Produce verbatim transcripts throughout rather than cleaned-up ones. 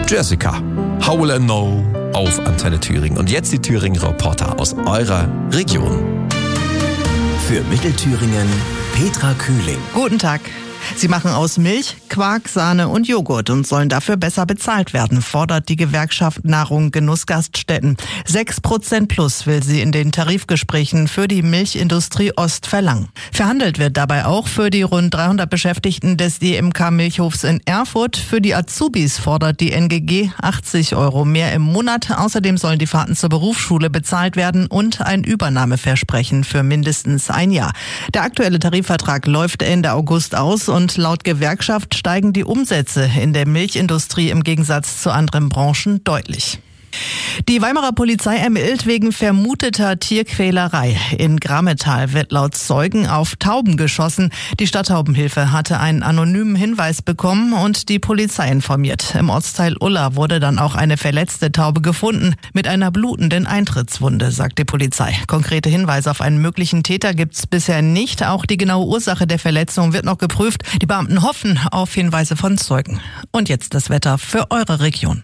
Jessica, How Will I Know auf Antenne Thüringen. Und jetzt die Thüringer Reporter aus eurer Region. Für Mittelthüringen Petra Kühling. Guten Tag. Sie machen aus Milch, Quark, Sahne und Joghurt und sollen dafür besser bezahlt werden, fordert die Gewerkschaft Nahrung Genussgaststätten. Sechs Prozent plus will sie in den Tarifgesprächen für die Milchindustrie Ost verlangen. Verhandelt wird dabei auch für die rund dreihundert Beschäftigten des D M K Milchhofs in Erfurt. Für die Azubis fordert die N G G achtzig Euro mehr im Monat. Außerdem sollen die Fahrten zur Berufsschule bezahlt werden und ein Übernahmeversprechen für mindestens ein Jahr. Der aktuelle Tarifvertrag läuft Ende August aus und laut Gewerkschaft steigen die Umsätze in der Milchindustrie im Gegensatz zu anderen Branchen deutlich. Die Weimarer Polizei ermittelt wegen vermuteter Tierquälerei. In Grammetal wird laut Zeugen auf Tauben geschossen. Die Stadttaubenhilfe hatte einen anonymen Hinweis bekommen und die Polizei informiert. Im Ortsteil Ulla wurde dann auch eine verletzte Taube gefunden mit einer blutenden Eintrittswunde, sagt die Polizei. Konkrete Hinweise auf einen möglichen Täter gibt's bisher nicht. Auch die genaue Ursache der Verletzung wird noch geprüft. Die Beamten hoffen auf Hinweise von Zeugen. Und jetzt das Wetter für eure Region.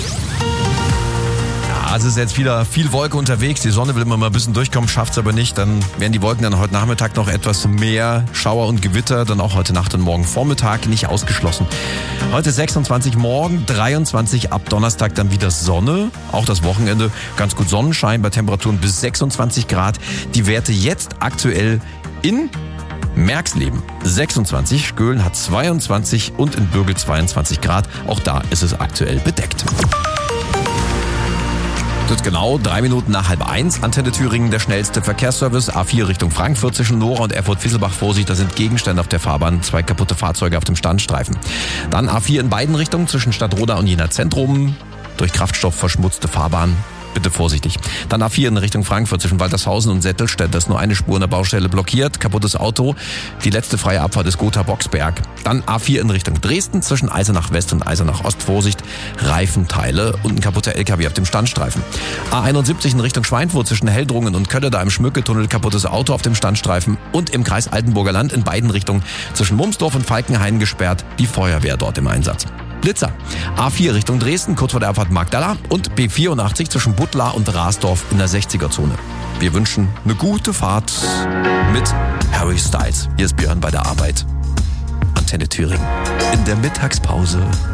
Also ist jetzt wieder viel Wolke unterwegs. Die Sonne will immer mal ein bisschen durchkommen, schafft es aber nicht. Dann werden die Wolken dann heute Nachmittag noch etwas mehr. Schauer und Gewitter, dann auch heute Nacht und morgen Vormittag nicht ausgeschlossen. Heute sechsundzwanzig, morgen dreiundzwanzig, ab Donnerstag dann wieder Sonne. Auch das Wochenende ganz gut Sonnenschein bei Temperaturen bis sechsundzwanzig Grad. Die Werte jetzt aktuell in Merxleben sechsundzwanzig, Skölen hat zweiundzwanzig und in Bürgel zweiundzwanzig Grad. Auch da ist es aktuell bedeckt. Das ist genau drei Minuten nach halb eins. Antenne Thüringen, der schnellste Verkehrsservice. A vier Richtung Frankfurt zwischen Nora und Erfurt-Visselbach. Vorsicht, da sind Gegenstände auf der Fahrbahn. Zwei kaputte Fahrzeuge auf dem Standstreifen. Dann A vier in beiden Richtungen zwischen Stadtroda und Jena Zentrum. Durch Kraftstoff verschmutzte Fahrbahn. Bitte vorsichtig. Dann A vier in Richtung Frankfurt zwischen Waltershausen und Settelstedt. Da ist nur eine Spur in der Baustelle blockiert. Kaputtes Auto. Die letzte freie Abfahrt ist Gotha-Boxberg. Dann A vier in Richtung Dresden zwischen Eisenach West und Eisenach Ost. Vorsicht, Reifenteile und ein kaputter L K W auf dem Standstreifen. A einundsiebzig in Richtung Schweinfurt zwischen Heldrungen und Kölle. Da im Schmücketunnel kaputtes Auto auf dem Standstreifen. Und im Kreis Altenburger Land in beiden Richtungen zwischen Mumsdorf und Falkenhain gesperrt. Die Feuerwehr dort im Einsatz. Blitzer. A vier Richtung Dresden, kurz vor der Abfahrt Magdala und B vierundachtzig zwischen Buttlar und Rasdorf in der sechziger-Zone. Wir wünschen eine gute Fahrt mit Harry Styles. Hier ist Björn bei der Arbeit. Antenne Thüringen. In der Mittagspause